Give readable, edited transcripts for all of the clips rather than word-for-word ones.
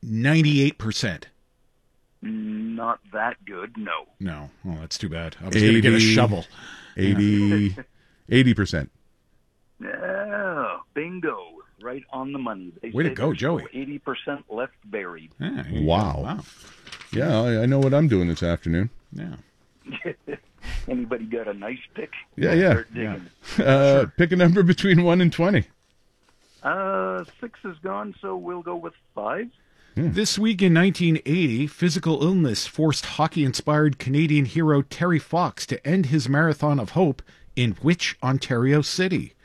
98%. Not that good, no. No. Oh, that's too bad. I was going to get a shovel. 80%. Yeah, bingo. Right on the money. Way to go, Joey. 80% left buried. Yeah, wow. Yeah, I know what I'm doing this afternoon. Yeah. Anybody got a nice pick? Yeah. Sure. Pick a number between 1 and 20. 6 is gone, so we'll go with 5. This week in 1980, physical illness forced hockey-inspired Canadian hero Terry Fox to end his marathon of hope in which Ontario city?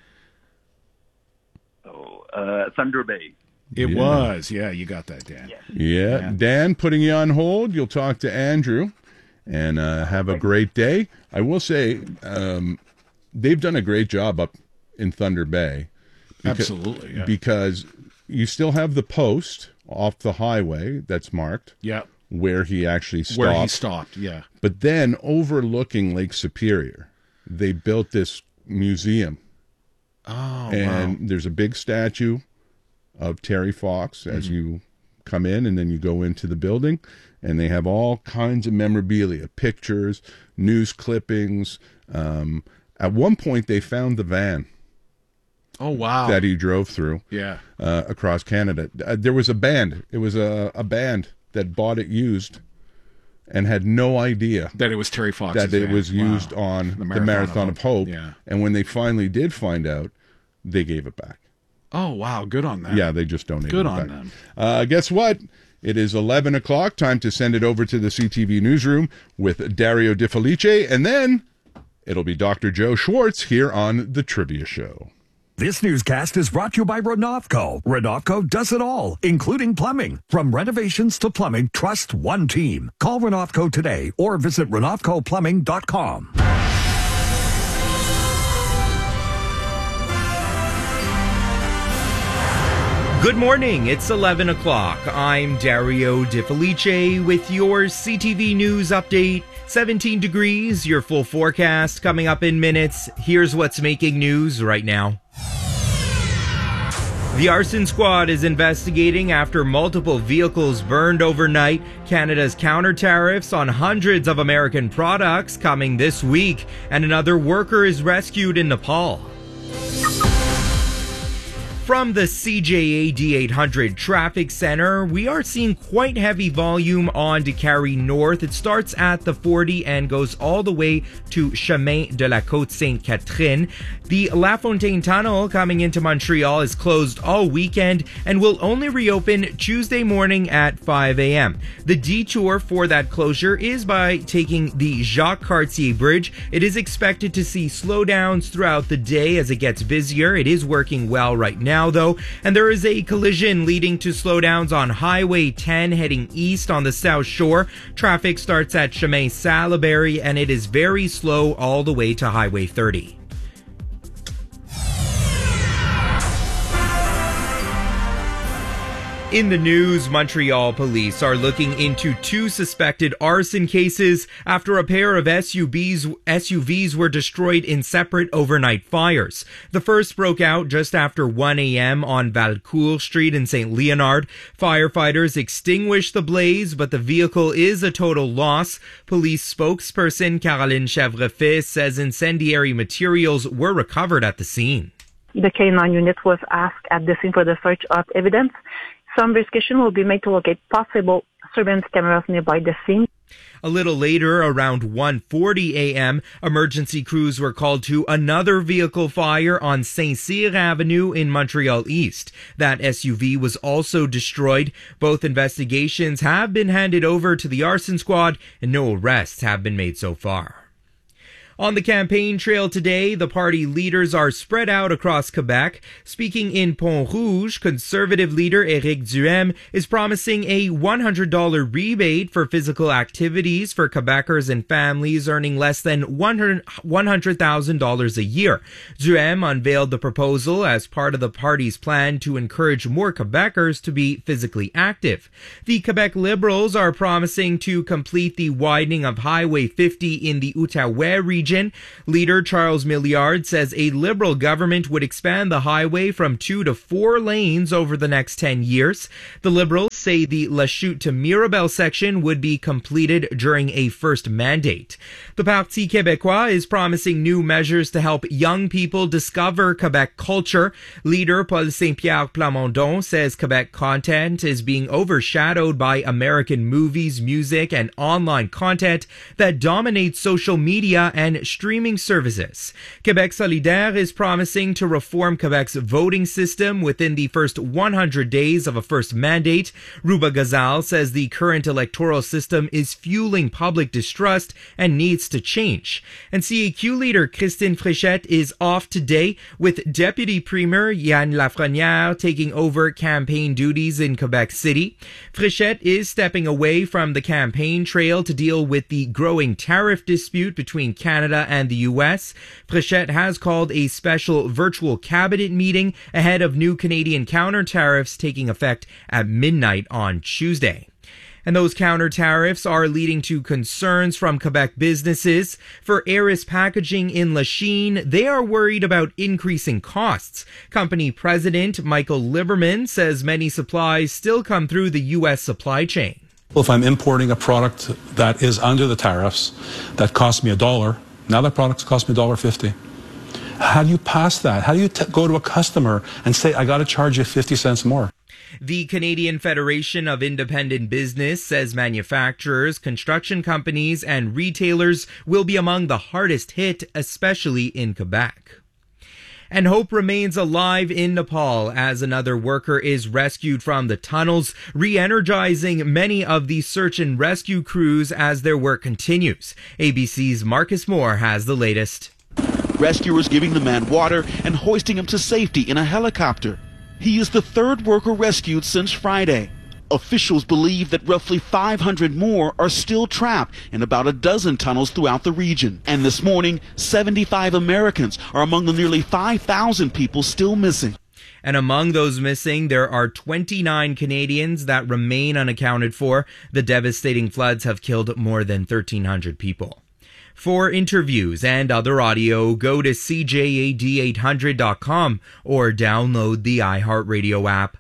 Thunder Bay. It was. Yeah, you got that, Dan. Yes. Yeah. Dan, putting you on hold. You'll talk to Andrew and have a great day. I will say they've done a great job up in Thunder Bay. Absolutely, yeah. Because you still have the post off the highway that's marked. Yeah. Where he actually stopped. Where he stopped, yeah. But then overlooking Lake Superior, they built this museum. Oh, and there's a big statue of Terry Fox as you come in, and then you go into the building, and they have all kinds of memorabilia, pictures, news clippings. At one point, they found the van. Oh, wow. That he drove through across Canada. There was a band. It was a band that bought it used and had no idea that it was Terry Fox's that it was used on the Marathon of Hope. Yeah. And when they finally did find out, they gave it back. Oh, wow. Good on them. Yeah, they just donated Good it on back. them. Guess what? It is 11 o'clock. Time to send it over to the CTV newsroom with Dario Di Felice. And then it'll be Dr. Joe Schwartz here on The Trivia Show. This newscast is brought to you by Renovco. Renovco does it all, including plumbing. From renovations to plumbing, trust one team. Call Renovco today or visit RenovcoPlumbing.com. Good morning. It's 11 o'clock. I'm Dario Di Felice with your CTV News update. 17 degrees, your full forecast coming up in minutes. Here's what's making news right now. The arson squad is investigating after multiple vehicles burned overnight. Canada's counter tariffs on hundreds of American products coming this week. And another worker is rescued in Nepal. From the CJA D800 Traffic Center, we are seeing quite heavy volume on Décarie North. It starts at the 40 and goes all the way to Chemin de la Côte Sainte-Catherine. The La Fontaine Tunnel coming into Montreal is closed all weekend and will only reopen Tuesday morning at 5 a.m. The detour for that closure is by taking the Jacques Cartier Bridge. It is expected to see slowdowns throughout the day as it gets busier. It is working well right now, though, and there is a collision leading to slowdowns on Highway 10 heading east on the South Shore. Traffic starts at Chemin Salaberry and it is very slow all the way to Highway 30. In the news, Montreal police are looking into 2 suspected arson cases after a pair of SUVs were destroyed in separate overnight fires. The first broke out just after 1 a.m. on Valcourt Street in St. Leonard. Firefighters extinguished the blaze, but the vehicle is a total loss. Police spokesperson Caroline Chevrefet says incendiary materials were recovered at the scene. The K9 unit was asked at the scene for the search of evidence. Some investigation will be made to locate possible surveillance cameras nearby the scene. A little later, around 1:40 a.m., emergency crews were called to another vehicle fire on Saint-Cyr Avenue in Montreal East. That SUV was also destroyed. Both investigations have been handed over to the arson squad, and no arrests have been made so far. On the campaign trail today, the party leaders are spread out across Quebec. Speaking in Pont-Rouge, Conservative leader Éric Duhaime is promising a $100 rebate for physical activities for Quebecers and families earning less than $100,000 a year. Duhaime unveiled the proposal as part of the party's plan to encourage more Quebecers to be physically active. The Quebec Liberals are promising to complete the widening of Highway 50 in the Outaouais region. Leader Charles Milliard says a Liberal government would expand the highway from 2 to 4 lanes over the next 10 years. The Liberals say the Lachute to Mirabel section would be completed during a first mandate. The Parti Québécois is promising new measures to help young people discover Quebec culture. Leader Paul Saint-Pierre Plamondon says Quebec content is being overshadowed by American movies, music, and online content that dominates social media and streaming services. Quebec Solidaire is promising to reform Quebec's voting system within the first 100 days of a first mandate. Ruba Gazal says the current electoral system is fueling public distrust and needs to change. And CAQ leader Christine Fréchette is off today, with Deputy Premier Yann Lafrenière taking over campaign duties in Quebec City. Fréchette is stepping away from the campaign trail to deal with the growing tariff dispute between Canada and the U.S. Fréchette has called a special virtual cabinet meeting ahead of new Canadian counter-tariffs taking effect at midnight on Tuesday. And those counter-tariffs are leading to concerns from Quebec businesses. For Aris Packaging in Lachine, they are worried about increasing costs. Company president Michael Liberman says many supplies still come through the U.S. supply chain. Well, if I'm importing a product that is under the tariffs that cost me $1, now that product costs me $1.50. How do you pass that? How do you go to a customer and say, I got to charge you 50 cents more? The Canadian Federation of Independent Business says manufacturers, construction companies, and retailers will be among the hardest hit, especially in Quebec. And hope remains alive in Nepal as another worker is rescued from the tunnels, re-energizing many of the search and rescue crews as their work continues. ABC's Marcus Moore has the latest. Rescuers giving the man water and hoisting him to safety in a helicopter. He is the third worker rescued since Friday. Officials believe that roughly 500 more are still trapped in about a dozen tunnels throughout the region. And this morning, 75 Americans are among the nearly 5,000 people still missing. And among those missing, there are 29 Canadians that remain unaccounted for. The devastating floods have killed more than 1,300 people. For interviews and other audio, go to CJAD800.com or download the iHeartRadio app.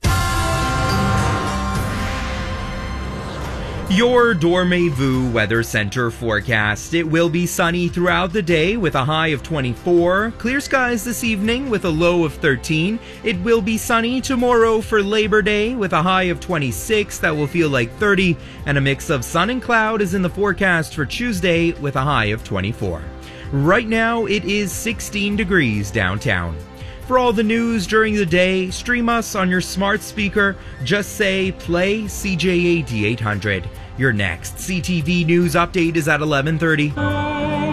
Your Dormez-vous Weather Center forecast. It will be sunny throughout the day with a high of 24. Clear skies this evening with a low of 13. It will be sunny tomorrow for Labor Day with a high of 26 that will feel like 30. And a mix of sun and cloud is in the forecast for Tuesday with a high of 24. Right now it is 16 degrees downtown. For all the news during the day, stream us on your smart speaker. Just say, play CJAD 800. Your next CTV News update is at 11:30.